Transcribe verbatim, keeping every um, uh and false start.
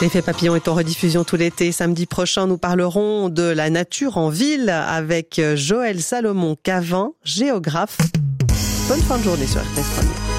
L'effet papillon est en rediffusion tout l'été. Samedi prochain, nous parlerons de la nature en ville avec Joël Salomon-Cavin, géographe. Bonne fin de journée sur R T S trois.